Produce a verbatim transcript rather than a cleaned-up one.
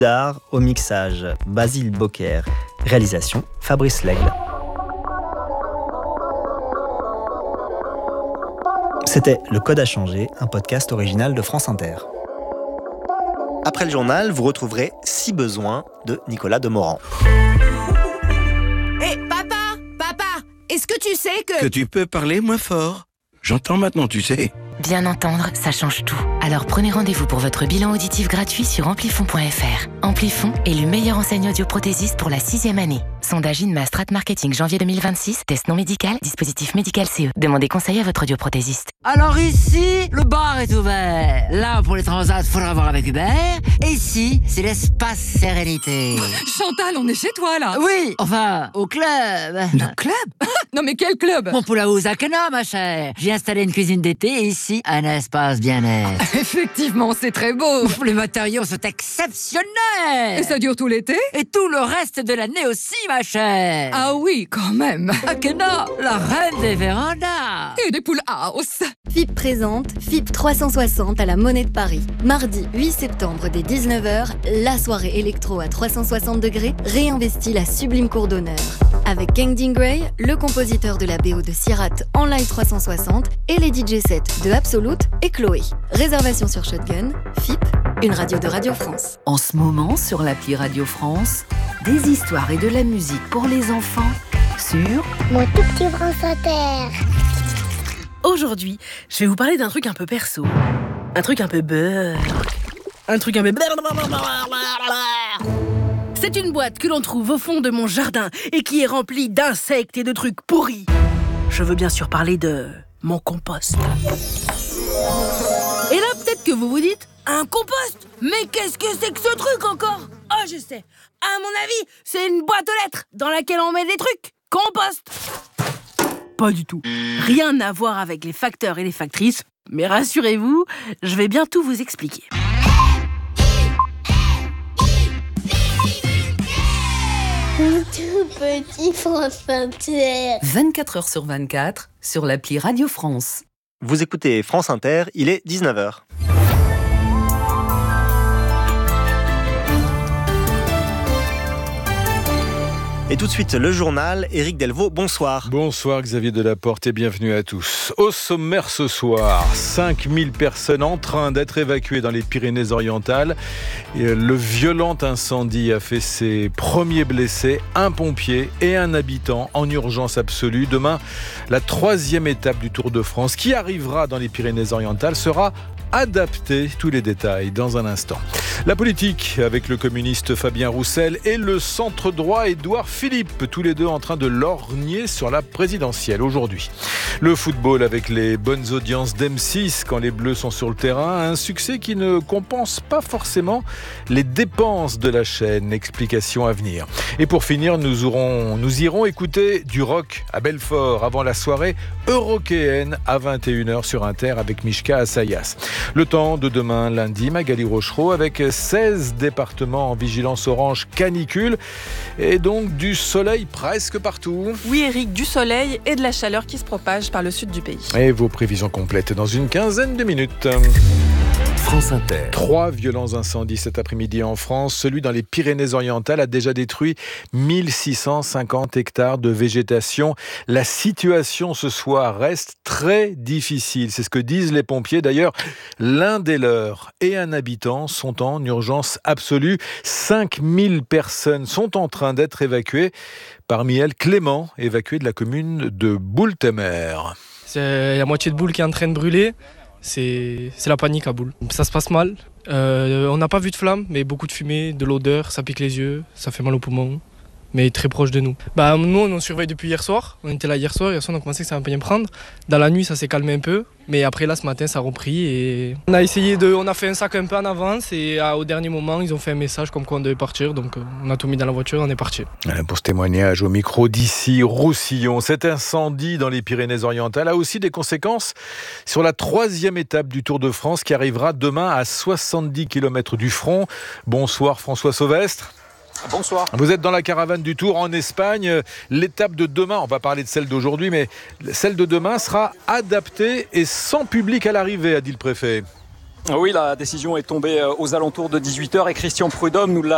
d'art au mixage, Basile Bocquer. Réalisation, Fabrice Lègle. C'était Le Code a changé, un podcast original de France Inter. Après le journal, vous retrouverez Si besoin de Nicolas Demorand. Hé, hey, papa, papa, est-ce que tu sais que... Que tu peux parler moins fort. J'entends maintenant, tu sais. Bien entendre, ça change tout. Alors prenez rendez-vous pour votre bilan auditif gratuit sur amplifon point f r. Amplifon est le meilleur enseigne audioprothésiste pour la sixième année. Sondage INMA Strat Marketing janvier deux mille vingt-six. Test non médical, dispositif médical C E. Demandez conseil à votre audioprothésiste. Alors ici, le bar est ouvert. Là, pour les transats, faudra voir avec Hubert. Et ici, c'est l'espace sérénité. Chantal, on est chez toi, là. Oui, enfin, au club. Le club? Non mais quel club? Mon poulaou Zakena, ma chère. J'ai installé une cuisine d'été et ici, un espace bien-être. Effectivement, c'est très beau. Les matériaux sont exceptionnels. Et ça dure tout l'été? Et tout le reste de l'année aussi, ma chère. Ah oui, quand même. Akena, la reine des vérandas. Et des poules house. F I P présente F I P trois cent soixante à la Monnaie de Paris. Mardi huit septembre dès dix-neuf heures, la soirée électro à trois cent soixante degrés réinvestit la sublime cour d'honneur. Avec Kangding Gray, le compositeur de la B O de Sierrat en live trois cent soixante et les D J sets de Absolute et Chloé. Réservation sur Shotgun, F I P, une radio de Radio France. En ce moment, sur l'appli Radio France, des histoires et de la musique pour les enfants sur Mon tout petit France Inter. Aujourd'hui, je vais vous parler d'un truc un peu perso, un truc un peu beurre, un truc un peu... C'est une boîte que l'on trouve au fond de mon jardin et qui est remplie d'insectes et de trucs pourris. Je veux bien sûr parler de mon compost. Et là, peut-être que vous vous dites, un compost? Mais qu'est-ce que c'est que ce truc encore? Oh, je sais. À mon avis, c'est une boîte aux lettres dans laquelle on met des trucs. Compost. Pas du tout. Rien à voir avec les facteurs et les factrices. Mais rassurez-vous, je vais bien tout vous expliquer. Mon tout petit France Inter. vingt-quatre heures sur vingt-quatre sur l'appli Radio France. Vous écoutez France Inter, il est dix-neuf heures. Et tout de suite, le journal. Éric Delvaux, bonsoir. Bonsoir Xavier Delaporte et bienvenue à tous. Au sommaire ce soir, cinq mille personnes en train d'être évacuées dans les Pyrénées-Orientales. Et le violent incendie a fait ses premiers blessés, un pompier et un habitant en urgence absolue. Demain, la troisième étape du Tour de France qui arrivera dans les Pyrénées-Orientales sera adaptée. Tous les détails dans un instant. La politique avec le communiste Fabien Roussel et le centre droit Édouard Philippe, tous les deux en train de lorgner sur la présidentielle aujourd'hui. Le football avec les bonnes audiences d'M six quand les Bleus sont sur le terrain, un succès qui ne compense pas forcément les dépenses de la chaîne. Explication à venir. Et pour finir, nous, aurons, nous irons écouter du rock à Belfort avant la soirée eurokéenne à vingt et une heures sur Inter avec Mishka Assayas. Le temps de demain lundi, Magali Rochereau avec seize départements en vigilance orange canicule et donc du soleil presque partout. Oui Eric, du soleil et de la chaleur qui se propage par le sud du pays. Et vos prévisions complètes dans une quinzaine de minutes. France Inter. Trois violents incendies cet après-midi en France. Celui dans les Pyrénées-Orientales a déjà détruit mille six cent cinquante hectares de végétation. La situation ce soir reste très difficile. C'est ce que disent les pompiers. D'ailleurs, l'un des leurs et un habitant sont en urgence absolue. cinq mille personnes sont en train d'être évacuées. Parmi elles, Clément, évacué de la commune de Boultemer. C'est la moitié de Boule qui est en train de brûler. C'est, c'est la panique à Boule. Ça se passe mal. Euh, on n'a pas vu de flamme, mais beaucoup de fumée, de l'odeur, ça pique les yeux, ça fait mal aux poumons, mais très proche de nous. Bah, nous, on surveille depuis hier soir. On était là hier soir, hier soir on a commencé que ça va bien prendre. Dans la nuit, ça s'est calmé un peu, mais après là, ce matin, ça a repris. Et on a essayé de, on a fait un sac un peu en avance et à, au dernier moment, ils ont fait un message comme quoi on devait partir, donc on a tout mis dans la voiture, on est parti. Pour ce témoignage au micro d'ici Roussillon, cet incendie dans les Pyrénées-Orientales a aussi des conséquences sur la troisième étape du Tour de France qui arrivera demain à soixante-dix kilomètres du front. Bonsoir François Sauvestre. Bonsoir. Vous êtes dans la caravane du Tour en Espagne. L'étape de demain, on va parler de celle d'aujourd'hui, mais celle de demain sera adaptée et sans public à l'arrivée, a dit le préfet. Oui, la décision est tombée aux alentours de dix-huit heures et Christian Prudhomme nous l'a